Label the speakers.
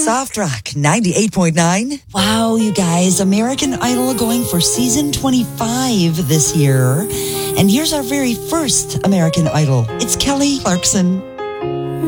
Speaker 1: Soft Rock 98.9. Wow, you guys, American Idol going for season 25 this year. And here's our very first American Idol. It's Kelly Clarkson.